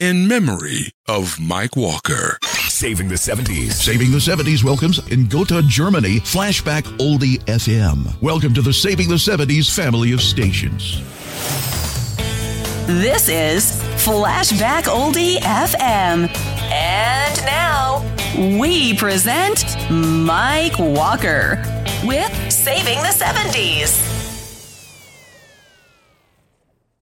in memory of Mike Walker. Saving the 70s. Saving the 70s welcomes in Gotha, Germany, Flashback Oldie FM. Welcome to the Saving the 70s family of stations. This is Flashback Oldie FM. And now, we present Mike Walker with Saving the 70s.